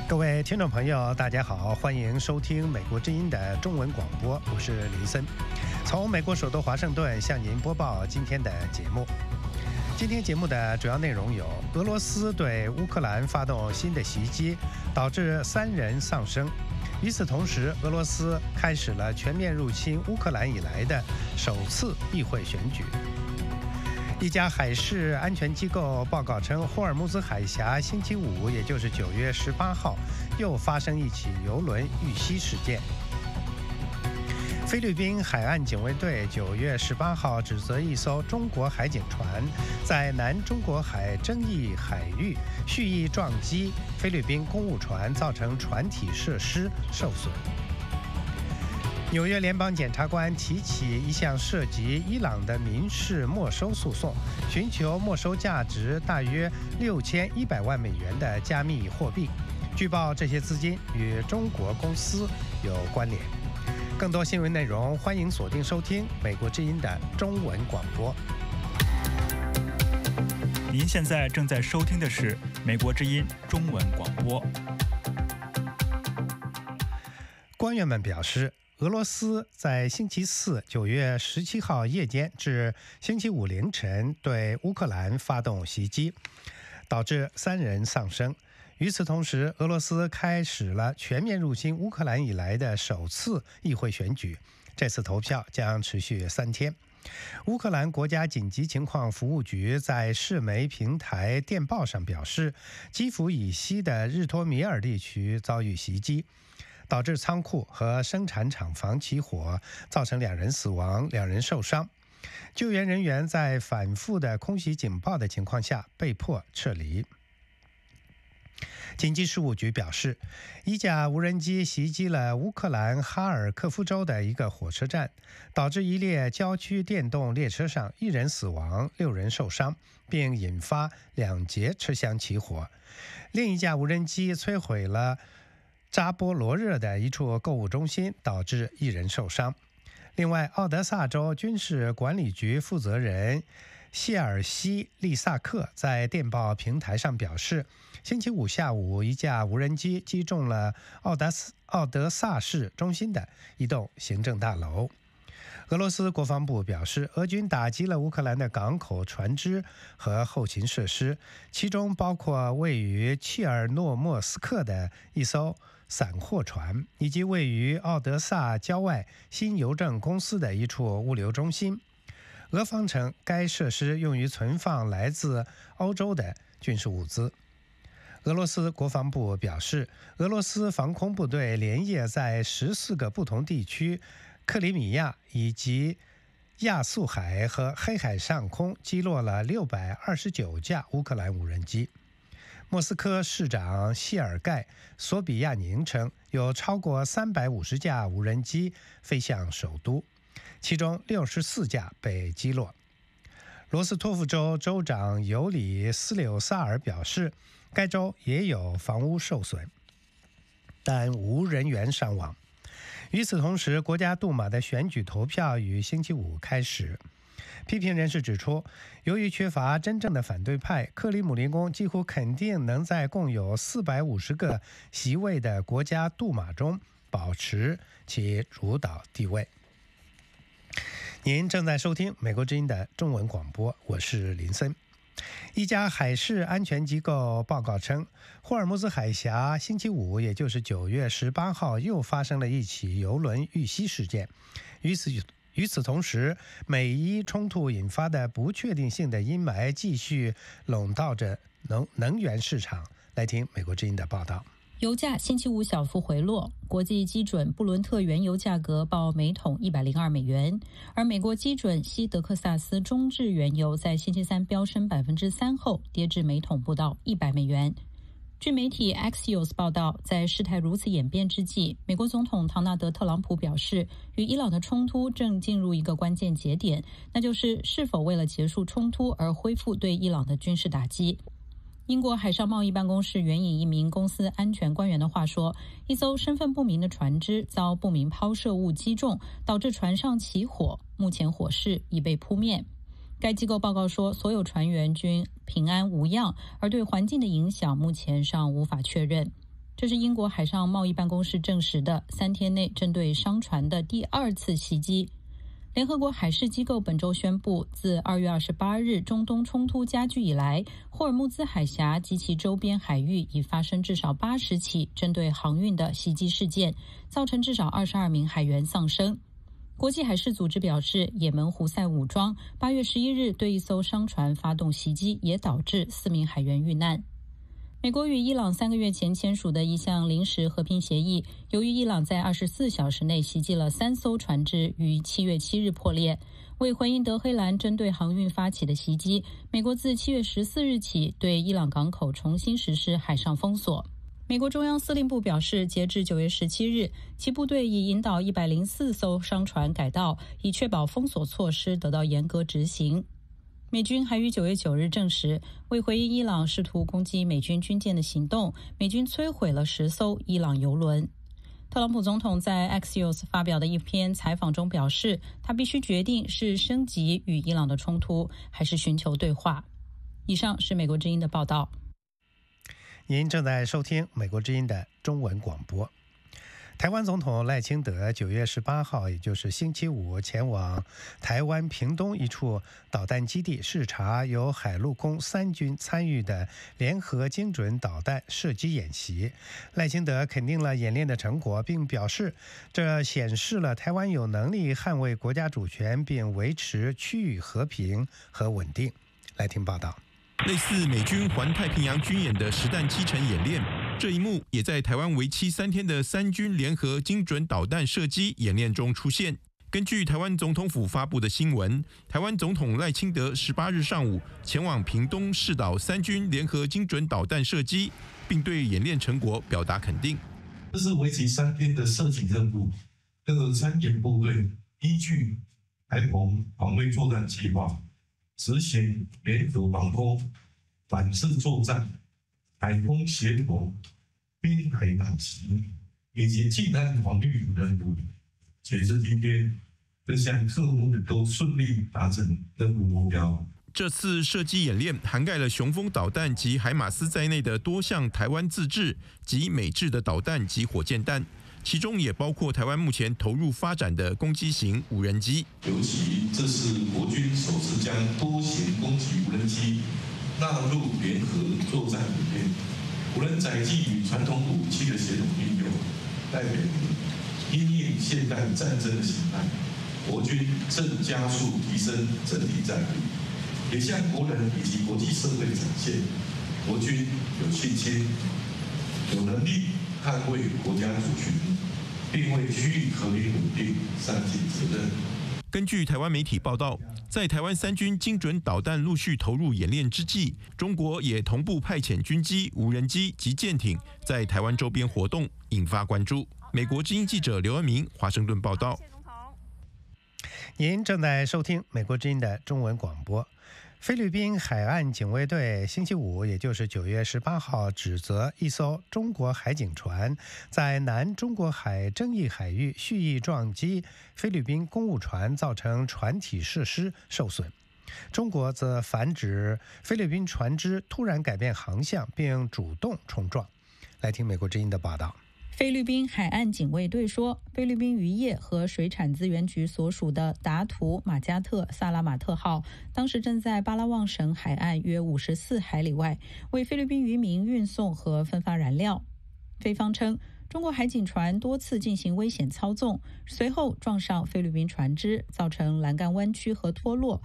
各位听众朋友，大家好，欢迎收听美国之音的中文广播，我是林森，从美国首都华盛顿向您播报今天的节目。今天节目的主要内容有：俄罗斯对乌克兰发动新的袭击，导致3人丧生。与此同时，俄罗斯开始了全面入侵乌克兰以来的首次议会选举。一家海事安全机构报告称，霍尔木兹海峡星期五，也就是9月18号，又发生一起邮轮遇袭事件。菲律宾海岸警卫队9月18号指责一艘中国海警船在南中国海争议海域蓄意撞击菲律宾公务船，造成船体设施受损。纽约联邦检察官提起一项涉及伊朗的民事没收诉讼，寻求没收价值大约6100万美元的加密货币。据报，这些资金与中国公司有关联。更多新闻内容，欢迎锁定收听美国之音的中文广播。 您现在正在收听的是美国之音中文广播。 官员们表示，俄罗斯在星期四9月17号夜间至星期五凌晨对乌克兰发动袭击，导致3人丧生。与此同时，俄罗斯开始了全面入侵乌克兰以来的首次议会选举，这次投票将持续3天。乌克兰国家紧急情况服务局在市媒平台电报上表示，基辅以西的日托米尔地区遭遇袭击，导致仓库和生产厂房起火，造成2人死亡，2人受伤。救援人员在反复的空袭警报的情况下被迫撤离。紧急事务局表示，一架无人机袭击了乌克兰哈尔科夫州的一个火车站，导致一列郊区电动列车上1人死亡，6人受伤，并引发2节车厢起火。另一架无人机摧毁了扎波罗热的一处购物中心，导致1人受伤。另外，奥德萨州军事管理局负责人谢尔西利萨克在电报平台上表示，星期五下午，一架无人机击中了奥德萨市中心的一栋行政大楼。俄罗斯国防部表示，俄军打击了乌克兰的港口、船只和后勤设施，其中包括位于切尔诺莫斯克的一艘散货船，以及位于奥德萨郊外新邮政公司的一处物流中心。俄方称，该设施用于存放来自欧洲的军事物资。俄罗斯国防部表示，俄罗斯防空部队连夜在14个不同地区、克里米亚以及亚速海和黑海上空击落了629架乌克兰无人机。莫斯科市长谢尔盖·索比亚宁称，有超过350架无人机飞向首都，其中64架被击落。罗斯托夫州州长尤里斯柳萨尔表示，该州也有房屋受损，但无人员伤亡。与此同时，国家杜马的选举投票于星期五开始。批评人士指出，由于缺乏真正的反对派，克里姆林宫几乎肯定能在共有450个席位的国家杜马中保持其主导地位。您正在收听美国之音的中文广播，我是林森。一家海事安全机构报告称，霍尔木兹海峡星期五，也就是9月18号，又发生了一起邮轮遇袭事件。与此同时，美伊冲突引发的不确定性的阴霾继续笼罩着能源市场。来听美国之音的报道。 油价星期五小幅回落，国际基准布伦特原油价格报每桶102美元，而美国基准西德克萨斯中质原油在星期三飙升3%后，跌至每桶不到100美元。据媒体 Axios 报道，在事态如此演变之际，美国总统唐纳德·特朗普表示，与伊朗的冲突正进入一个关键节点，那就是是否为了结束冲突而恢复对伊朗的军事打击。英国海上贸易办公室援引一名公司安全官员的话说，一艘身份不明的船只遭不明抛射物击中，导致船上起火，目前火势已被扑灭。该机构报告说，所有船员均平安无恙，而对环境的影响目前尚无法确认。 这是英国海上贸易办公室证实的3天内针对商船的第2次袭击。联合国海事机构本周宣布，自2月28日中东冲突加剧以来，霍尔木兹海峡及其周边海域已发生至少80起针对航运的袭击事件，造成至少22名海员丧生。国际海事组织表示，也门胡塞武装8月11日对一艘商船发动袭击，也导致4名海员遇难。美国与伊朗3个月前签署的一项临时和平协议，由于伊朗在24小时内袭击了3艘船只，于7月7日破裂。为回应德黑兰针对航运发起的袭击，美国自7月14日起对伊朗港口重新实施海上封锁。美国中央司令部表示，截至9月17日，其部队已引导104艘商船改道，以确保封锁措施得到严格执行。美军还于9月9日证实，为回应伊朗试图攻击美军军舰的行动，美军摧毁了10艘伊朗油轮。特朗普总统在 Axios 发表的一篇采访中表示，他必须决定是升级与伊朗的冲突，还是寻求对话。以上是美国之音的报道。 您正在收听美国之音的中文广播。台湾总统赖清德9月18号，也就是星期五，前往台湾屏东一处导弹基地视察由海陆空3军参与的联合精准导弹射击演习。赖清德肯定了演练的成果，并表示这显示了台湾有能力捍卫国家主权，并维持区域和平和稳定。来听报道。 类似美军环太平洋军演的实弹机程演练，这一幕也在台湾为期3天的3军联合精准导弹射击演练中出现。根据台湾总统府发布的新闻，台湾总统赖清德18日上午前往屏东视导3军联合精准导弹射击，并对演练成果表达肯定。 这是为期3天的射击任务，各参演部队依据台澎防卫作战计划，执行联合防空、反射作战、海空协同、滨海打击以及近岸防御任务。截至今天，这项任务都顺利达成任务目标。 这次射击演练涵盖了雄风导弹及海马斯在内的多项台湾自制及美制的导弹及火箭弹，其中也包括台湾目前投入发展的攻击型无人机。 尤其这是国军首次将多型攻击无人机纳入联合作战里面，无人载具与传统武器的协同运用，代表因应现代战争的形态，国军正加速提升整体战力，也向国人以及国际社会展现，国军有信心、有能力捍卫国家主权，并为区域和平稳定善尽责任。 根据台湾媒体报道，在台湾3军精准导弹陆续投入演练之际，中国也同步派遣军机、无人机及舰艇在台湾周边活动，引发关注。美国之音记者刘恩明华盛顿报道。 您正在收听美国之音的中文广播。菲律宾海岸警卫队星期五，也就是9月18号，指责一艘中国海警船在南中国海争议海域蓄意撞击菲律宾公务船，造成船体设施受损。中国则反指菲律宾船只突然改变航向，并主动冲撞。来听美国之音的报道。 菲律宾海岸警卫队说，菲律宾渔业和水产资源局所属的达图马加特萨拉马特号当时正在巴拉望省海岸约54海里外，为菲律宾渔民运送和分发燃料。菲方称，中国海警船多次进行危险操纵，随后撞上菲律宾船只，造成栏杆弯曲和脱落，